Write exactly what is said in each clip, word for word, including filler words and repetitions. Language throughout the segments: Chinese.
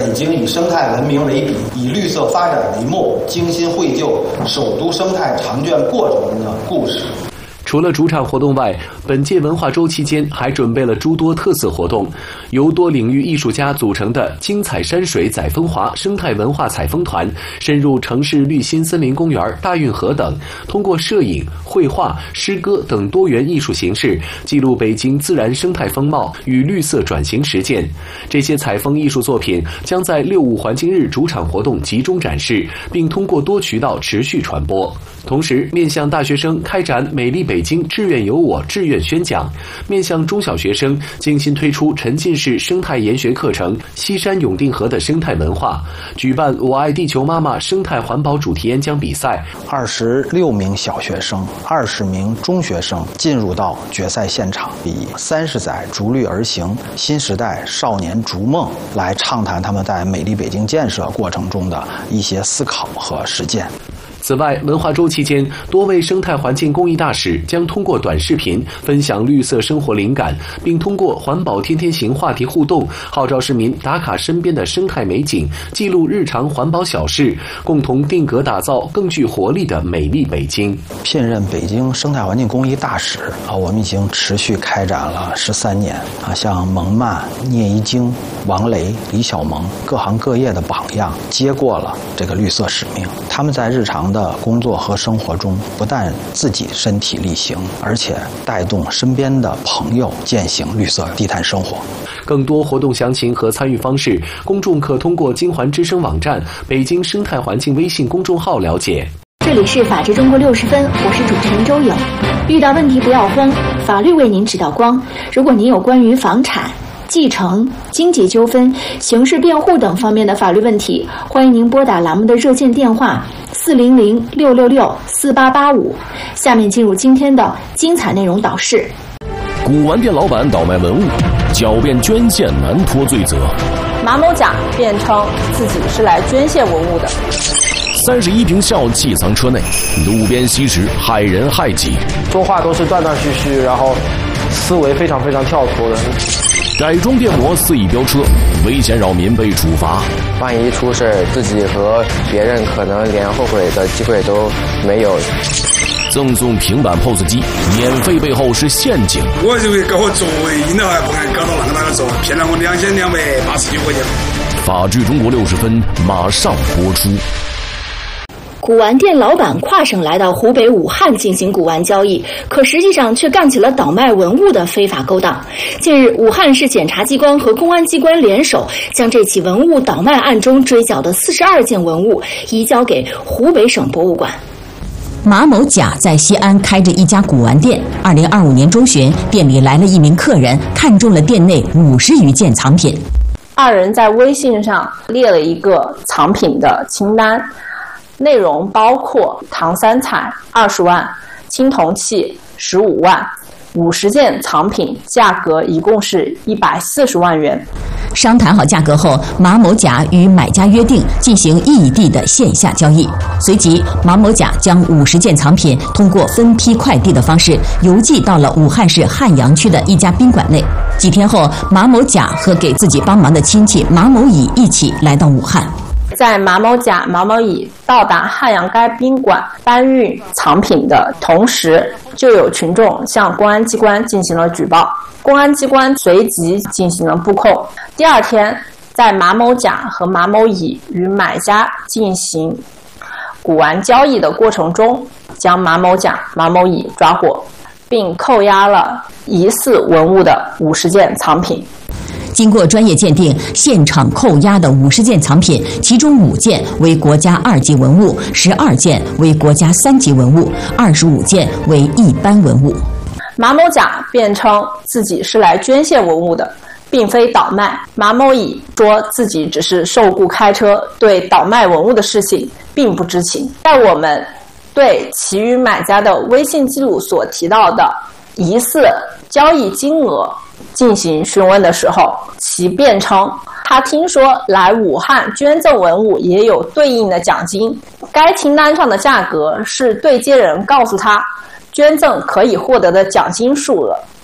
北京以生态文明为笔，以绿色发展为目，精心绘就首都生态长卷过程中的故事。 除了主场活动外，本届文化周期间还准备了诸多特色活动，由多领域艺术家组成的精彩山水载风华生态文化采风团，深入城市绿心森林公园、大运河等，通过摄影、绘画、诗歌等多元艺术形式，记录北京自然生态风貌与绿色转型实践。这些采风艺术作品将在六五环境日主场活动集中展示，并通过多渠道持续传播。同时，面向大学生开展美丽北京志愿有我志愿宣讲，面向中小学生精心推出沉浸式生态研学课程《西山永定河的生态文化》，举办我爱地球妈妈生态环保主题演讲比赛。 二十六名小学生、二十名中学生进入到决赛现场，以三十载逐绿而行，新时代少年逐梦来畅谈他们在美丽北京建设过程中的一些思考和实践。 此外，文化周期间，多位生态环境公益大使将通过短视频分享绿色生活灵感，并通过环保天天行话题互动，号召市民打卡身边的生态美景，记录日常环保小事，共同定格打造更具活力的美丽北京。 聘任北京生态环境公益大使啊，我们已经持续开展了十三年啊，像蒙曼、聂一京、王雷、李小萌各行各业的榜样，接过了这个绿色使命。他们在日常的工作和生活中，不但自己身体力行，而且带动身边的朋友践行绿色低碳生活。 更多活动详情和参与方式，公众可通过金环之声网站、北京生态环境微信公众号了解。 这里是法治中国六十分，我是主持人周颖。遇到问题不要慌，法律为您指导光。如果您有关于房产、继承、经济纠纷、刑事辩护等方面的法律问题，欢迎您拨打栏目的热线电话四零零六六六四八八五。下面进入今天的精彩内容导视。 古玩店老板倒卖文物，狡辩捐献难脱罪责。 马某甲辩称自己是来捐献文物的。 三十一瓶笑寄藏车内，路边吸食害人害己。 说话都是断断续续，然后思维非常非常跳脱的。 改装电摩肆意飙车，危险扰民被处罚。 万一出事，自己和别人可能连后悔的机会都没有。 赠送平板 P O S 机，免费背后是陷阱。 我就会搞我座位，那还不敢搞到那个那个座，骗了我两千两百八十九块钱。 法治中国六十分马上播出。 古玩店老板跨省来到湖北武汉进行古玩交易，可实际上却干起了倒卖文物的非法勾当。近日，武汉市检察机关和公安机关联手，将这起文物倒卖案中追缴的四十二件文物移交给湖北省博物馆。 马某甲在西安开着一家古玩店。二零二五年中旬，店里来了一名客人，看中了店内五十余件藏品。 二人在微信上列了一个藏品的清单，内容包括唐三彩二十万、青铜器十五万，五十件藏品，价格一共是一百四十万元。 商谈好价格后，马某甲与买家约定进行异地的线下交易。随即，马某甲将五十件藏品通过分批快递的方式邮寄到了武汉市汉阳区的一家宾馆内。几天后，马某甲和给自己帮忙的亲戚马某乙一起来到武汉。 在马某甲、马某乙到达汉阳该宾馆搬运藏品的同时，就有群众向公安机关进行了举报，公安机关随即进行了布控。第二天，在马某甲和马某乙与买家进行古玩交易的过程中，将马某甲、马某乙抓获，并扣押了疑似文物的五十件藏品。 经过专业鉴定，现场扣押的五十件藏品，其中五件为国家二级文物，十二件为国家三级文物，二十五件为一般文物。 马某甲辩称自己是来捐献文物的，并非倒卖。马某乙说自己只是受雇开车，对倒卖文物的事情并不知情。在我们对其余买家的微信记录所提到的疑似交易金额进行询问的时候，其辩称他听说来武汉捐赠文物也有对应的奖金，该清单上的价格是对接人告诉他捐赠可以获得的奖金数额。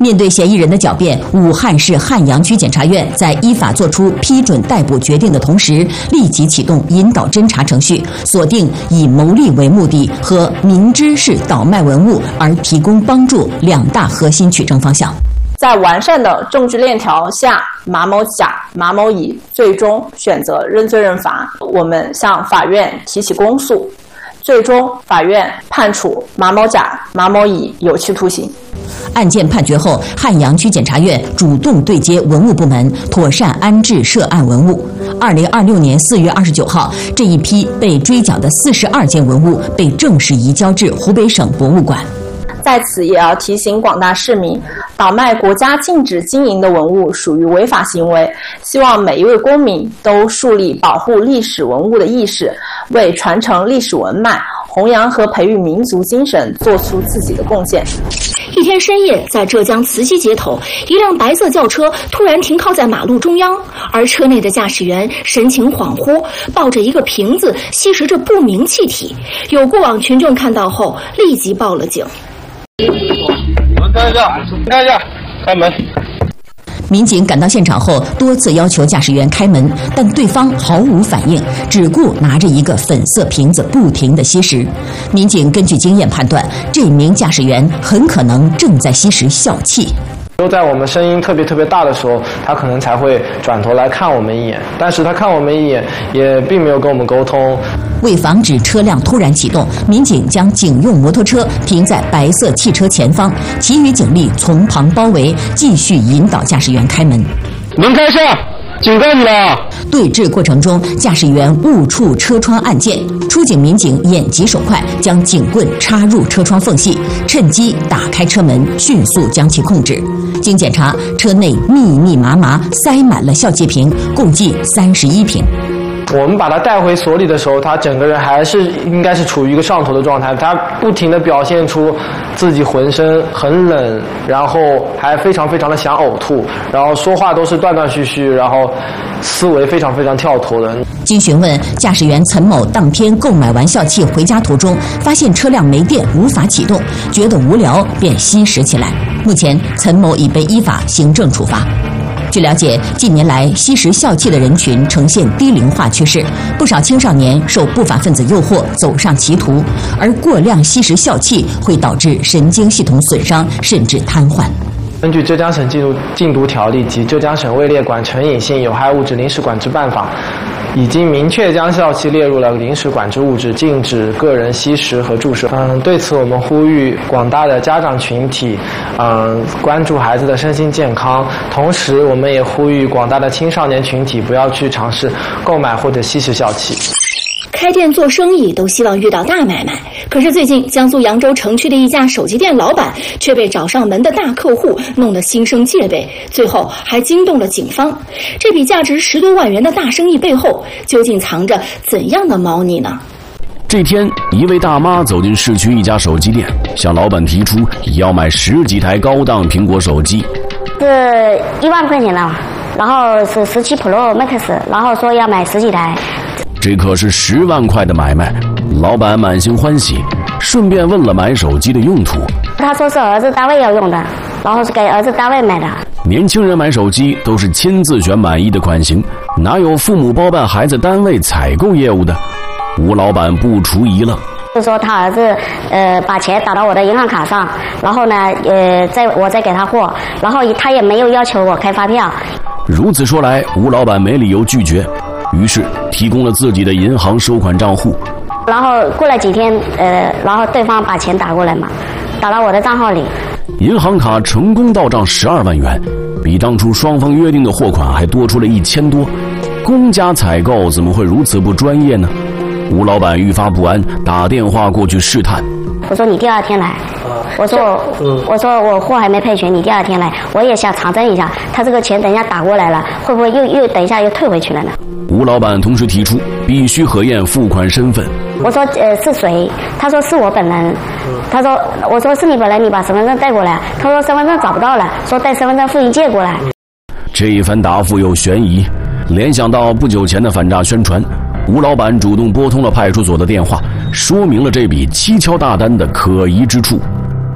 面对嫌疑人的狡辩，武汉市汉阳区检察院在依法作出批准逮捕决定的同时，立即启动引导侦查程序，锁定以牟利为目的和明知是倒卖文物而提供帮助两大核心取证方向。 在完善的证据链条下，马某甲、马某乙最终选择认罪认罚。我们向法院提起公诉，最终法院判处马某甲、马某乙有期徒刑。 案件判决后，汉阳区检察院主动对接文物部门，妥善安置涉案文物。二零二六年四月二十九号，这一批被追缴的四十二件文物被正式移交至湖北省博物馆。 在此也要提醒广大市民，倒卖国家禁止经营的文物属于违法行为，希望每一位公民都树立保护历史文物的意识，为传承历史文脉、弘扬和培育民族精神做出自己的贡献。 一天深夜，在浙江慈溪街头，一辆白色轿车突然停靠在马路中央，而车内的驾驶员神情恍惚，抱着一个瓶子吸食着不明气体。有过往群众看到后立即报了警。 我们看一下，看一下，开门。 民警赶到现场后，多次要求驾驶员开门，但对方毫无反应，只顾拿着一个粉色瓶子不停地吸食。民警根据经验判断，这名驾驶员很可能正在吸食笑气。 就在我们声音特别特别大的时候，他可能才会转头来看我们一眼，但是他看我们一眼也并没有跟我们沟通。 为防止车辆突然启动，民警将警用摩托车停在白色汽车前方，其余警力从旁包围，继续引导驾驶员开门。 门开上，警告你了！ 对峙过程中，驾驶员误触车窗按键，出警民警眼疾手快，将警棍插入车窗缝隙，趁机打开车门，迅速将其控制。经检查，车内密密麻麻塞满了笑气瓶，共计三十一瓶。 我们把他带回所里的时候，他整个人还是应该是处于一个上头的状态，他不停地表现出自己浑身很冷，然后还非常非常的想呕吐，然后说话都是断断续续，然后思维非常非常跳脱的。 经询问，驾驶员陈某当天购买完笑气回家途中，发现车辆没电无法启动，觉得无聊便吸食起来。目前陈某已被依法行政处罚。据了解，近年来吸食笑气的人群呈现低龄化趋势，不少青少年受不法分子诱惑走上歧途，而过量吸食笑气会导致神经系统损伤甚至瘫痪。 根据浙江省禁毒禁毒条例及浙江省未列管成瘾性有害物质临时管制办法，已经明确将笑气列入了临时管制物质，禁止个人吸食和注射。嗯，对此我们呼吁广大的家长群体，嗯，关注孩子的身心健康。同时，我们也呼吁广大的青少年群体不要去尝试购买或者吸食笑气。 开店做生意都希望遇到大买卖，可是最近江苏扬州城区的一家手机店老板却被找上门的大客户弄得心生戒备，最后还惊动了警方。这笔价值十多万元的大生意背后，究竟藏着怎样的猫腻呢？ 这天，一位大妈走进市区一家手机店，向老板提出要买十几台高档苹果手机， 是一万块钱了，然后是十七 Pro Max， 然后说要买十几台。 这可是十万块的买卖，老板满心欢喜，顺便问了买手机的用途。 他说是儿子单位要用的，然后是给儿子单位买的。 年轻人买手机都是亲自选满意的款型，哪有父母包办孩子单位采购业务的？吴老板不除疑了。 就说他儿子呃把钱打到我的银行卡上，然后呢呃再我再给他货，然后他也没有要求我开发票。 如此说来，吴老板没理由拒绝，于是提供了自己的银行收款账户。 然后过了几天，呃，然后对方把钱打过来嘛，打到我的账号里。 银行卡成功到账十二万元，比当初双方约定的货款还多出了一千多。公家采购怎么会如此不专业呢？吴老板愈发不安，打电话过去试探。 我说你第二天来，我说我我说我货还没配全，你第二天来，我也想查证一下，他这个钱等一下打过来了，会不会又又等一下又退回去了呢？ 吴老板同时提出必须核验付款身份。 我说呃是谁？他说是我本人。他说我说是你本人，你把身份证带过来。他说身份证找不到了，说带身份证复印借过来。 这一番答复有悬疑，联想到不久前的反诈宣传，吴老板主动拨通了派出所的电话，说明了这笔蹊跷大单的可疑之处。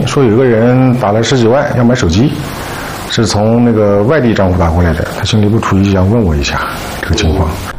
说有个人打了十几万要买手机，是从那个外地账户打过来的，他心里不处于想问我一下这个情况。